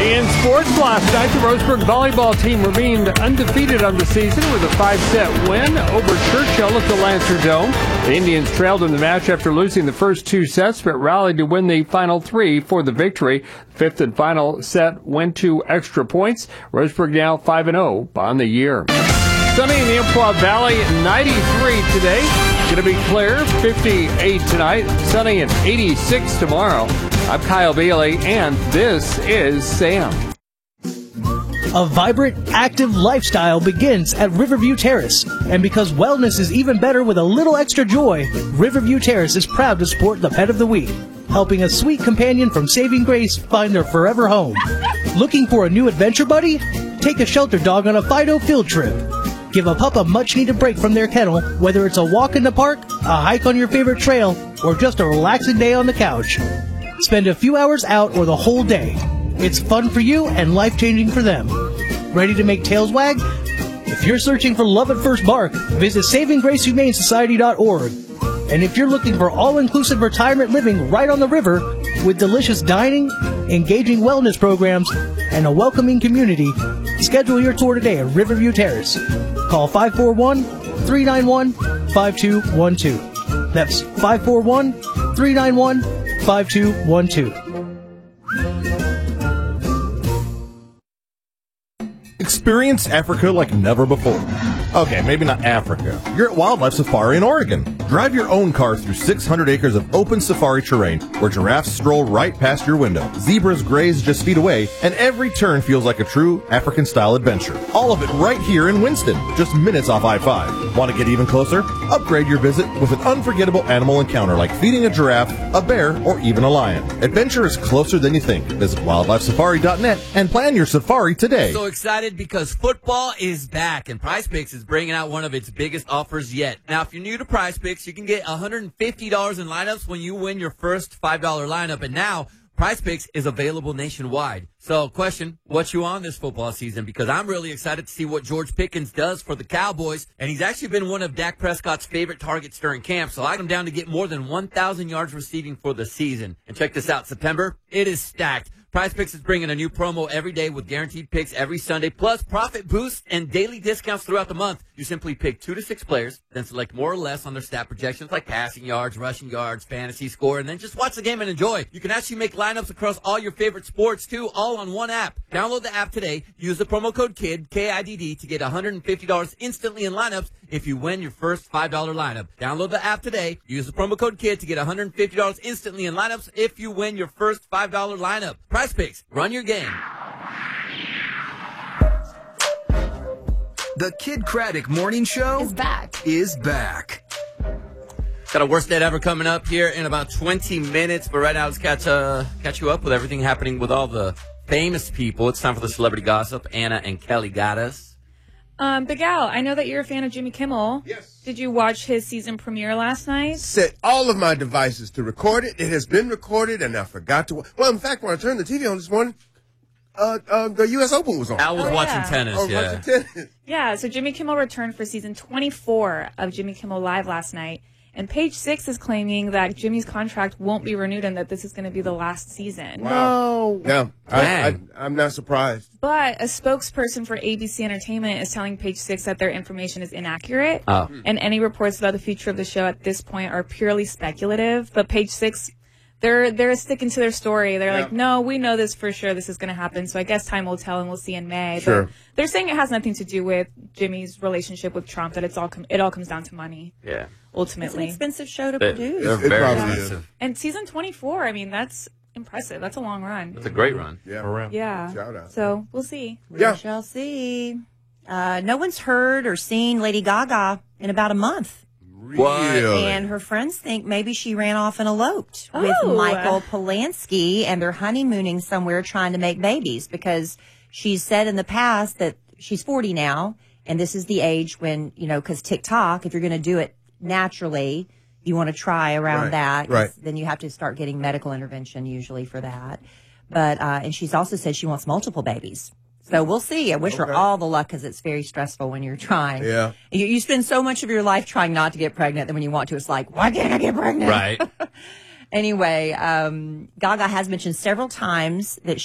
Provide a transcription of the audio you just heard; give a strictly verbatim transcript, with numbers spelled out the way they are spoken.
In sports last night, the Roseburg volleyball team remained undefeated on the season with a five-set win over Churchill at the Lancer Dome. The Indians trailed in the match after losing the first two sets, but rallied to win the final three for the victory. Fifth and final set went to extra points. Roseburg now five and oh on the year. Sunny in the Umpqua Valley, ninety-three today. Going to be clear, fifty-eight tonight. Sunny and eighty-six tomorrow. I'm Kyle Bailey, and this is Sam. A vibrant, active lifestyle begins at Riverview Terrace. And because wellness is even better with a little extra joy, Riverview Terrace is proud to support the Pet of the Week, helping a sweet companion from Saving Grace find their forever home. Looking for a new adventure buddy? Take a shelter dog on a Fido field trip. Give a pup a much-needed break from their kennel, whether it's a walk in the park, a hike on your favorite trail, or just a relaxing day on the couch. Spend a few hours out or the whole day. It's fun for you and life-changing for them. Ready to make tails wag? If you're searching for love at first bark, visit saving grace humane society dot org. And if you're looking for all-inclusive retirement living right on the river, with delicious dining, engaging wellness programs, and a welcoming community, schedule your tour today at Riverview Terrace. Call five four one, three nine one, five two one two. That's five four one, three nine one, five two one two. Experience Africa like never before. Okay, maybe not Africa. You're at Wildlife Safari in Oregon. Drive your own car through six hundred acres of open safari terrain where giraffes stroll right past your window, zebras graze just feet away, and every turn feels like a true African-style adventure. All of it right here in Winston, just minutes off I five. Want to get even closer? Upgrade your visit with an unforgettable animal encounter like feeding a giraffe, a bear, or even a lion. Adventure is closer than you think. Visit wildlife safari dot net and plan your safari today. So excited because football is back, and PrizePicks is bringing out one of its biggest offers yet. Now, if you're new to PrizePicks, you can get one hundred fifty dollars in lineups when you win your first five dollar lineup. And now, PrizePicks is available nationwide. So, question, what you on this football season? Because I'm really excited to see what George Pickens does for the Cowboys. And he's actually been one of Dak Prescott's favorite targets during camp. So I got him down to get more than one thousand yards receiving for the season. And check this out, September, it is stacked. PrizePicks is bringing a new promo every day with guaranteed picks every Sunday, plus profit boosts and daily discounts throughout the month. You simply pick two to six players, then select more or less on their stat projections like passing yards, rushing yards, fantasy score, and then just watch the game and enjoy. You can actually make lineups across all your favorite sports, too, all on one app. Download the app today. Use the promo code KID, K I D D, to get one hundred fifty dollars instantly in lineups if you win your first five dollar lineup. Download the app today. Use the promo code KID to get one hundred fifty dollars instantly in lineups if you win your first five dollar lineup. PrizePicks. Run your game. The Kid Craddock Morning Show is back. Is back. Got a worst date ever coming up here in about twenty minutes, but right now let's catch uh catch you up with everything happening with all the famous people. It's time for the celebrity gossip. Anna and Kelly got us. Um, Big Al, I know that you're a fan of Jimmy Kimmel. Yes. Did you watch his season premiere last night? Set all of my devices to record it. It has been recorded, and I forgot to. Well, in fact, when I turned the T V on this morning, uh, uh, the U S Open was on. Al was oh, watching yeah. tennis. Oh, yeah. watching tennis. Yeah. So Jimmy Kimmel returned for season twenty-four of Jimmy Kimmel Live last night. And Page Six is claiming that Jimmy's contract won't be renewed and that this is going to be the last season. Wow. No. I, I, I'm not surprised. But a spokesperson for A B C Entertainment is telling Page Six that their information is inaccurate. Oh. And any reports about the future of the show at this point are purely speculative. But Page Six, they're they're sticking to their story. They're Yeah. like, no, we know this for sure. This is going to happen. So I guess time will tell, and we'll see in May. Sure. But they're saying it has nothing to do with Jimmy's relationship with Trump. That it's all com- it all comes down to money. Yeah. Ultimately, It's an expensive show to They, produce. they're It very probably expensive. and season twenty-four. I mean, that's impressive. That's a long run. It's a great run. Yeah. Yeah. Shout out. So we'll see. Yeah. We shall see. Uh, no one's heard or seen Lady Gaga in about a month. Really? And her friends think maybe she ran off and eloped Oh. with Michael Polanski, and they're honeymooning somewhere trying to make babies, because she's said in the past that she's forty now, and this is the age when, you know, because TikTok, if you're going to do it naturally, you want to try around Right, that. 'cause right. Then you have to start getting medical intervention usually for that. But, uh, and she's also said she wants multiple babies. So we'll see. I wish her Okay. all the luck, because it's very stressful when you're trying. Yeah. You, you spend so much of your life trying not to get pregnant, then when you want to, it's like, why can't I get pregnant? Right. Anyway, um, Gaga has mentioned several times that